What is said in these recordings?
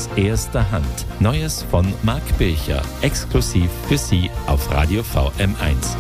aus erster Hand. Neues von Marc Bilcher, exklusiv für Sie auf Radio VM1.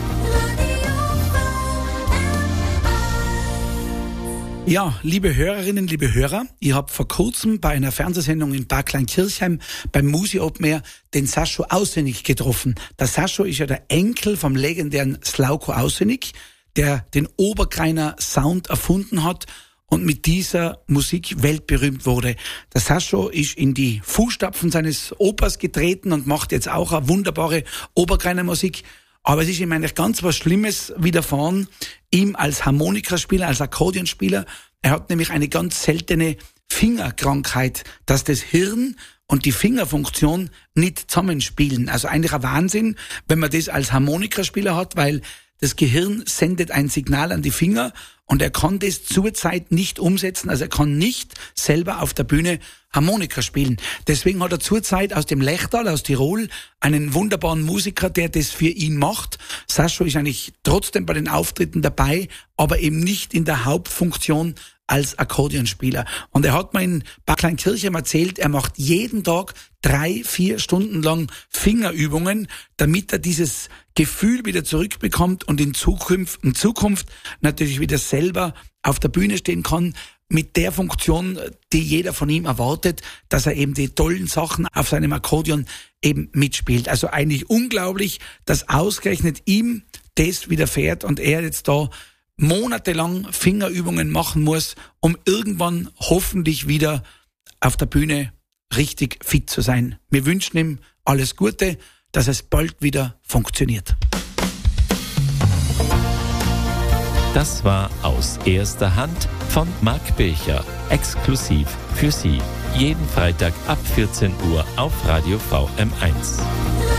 Ja, liebe Hörerinnen, liebe Hörer, ich habe vor kurzem bei einer Fernsehsendung in Bad Kleinkirchheim beim Musi Open Air den Sascho Aussenig getroffen. Der Sascho ist ja der Enkel vom legendären Slauko Aussenig, der den Oberkreiner Sound erfunden hat und mit dieser Musik weltberühmt wurde. Der Sascho ist in die Fußstapfen seines Opas getreten und macht jetzt auch eine wunderbare Oberkreiner Musik. Aber es ist ihm eigentlich ganz was Schlimmes widerfahren, ihm als Harmonikaspieler, als Akkordeonspieler. Er hat nämlich eine ganz seltene Fingerkrankheit, dass das Hirn und die Fingerfunktion nicht zusammenspielen. Also eigentlich ein Wahnsinn, wenn man das als Harmonikaspieler hat, weil das Gehirn sendet ein Signal an die Finger und er kann das zurzeit nicht umsetzen. Also er kann nicht selber auf der Bühne Harmonika spielen. Deswegen hat er zurzeit aus dem Lechtal, aus Tirol, einen wunderbaren Musiker, der das für ihn macht. Sascho ist eigentlich trotzdem bei den Auftritten dabei, aber eben nicht in der Hauptfunktion als Akkordeonspieler. Und er hat mir in Bad Kleinkirchheim erzählt, er macht jeden Tag 3-4 Stunden lang Fingerübungen, damit er dieses Gefühl wieder zurückbekommt und in Zukunft natürlich wieder selber auf der Bühne stehen kann, mit der Funktion, die jeder von ihm erwartet, dass er eben die tollen Sachen auf seinem Akkordeon eben mitspielt. Also eigentlich unglaublich, dass ausgerechnet ihm das widerfährt und er jetzt da monatelang Fingerübungen machen muss, um irgendwann hoffentlich wieder auf der Bühne richtig fit zu sein. Wir wünschen ihm alles Gute, dass es bald wieder funktioniert. Das war aus erster Hand von Marc Bilcher, exklusiv für Sie. Jeden Freitag ab 14 Uhr auf Radio VM1.